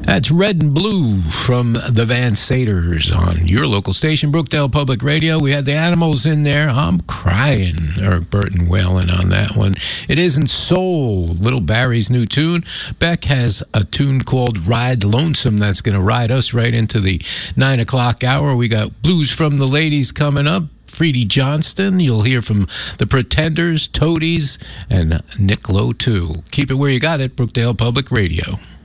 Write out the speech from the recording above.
That's Red and Blue from the Van Saters on your local station, Brookdale Public Radio. We had the Animals in there. I'm crying, Eric Burton wailing on that one. It Isn't Soul, Little Barry's new tune. Beck has a tune called Ride Lonesome that's going to ride us right into the 9 o'clock hour. We got Blues from the Ladies coming up. Freddie Johnston. You'll hear from the Pretenders, Toadies, and Nick Lowe, too. Keep it where you got it, Brookdale Public Radio.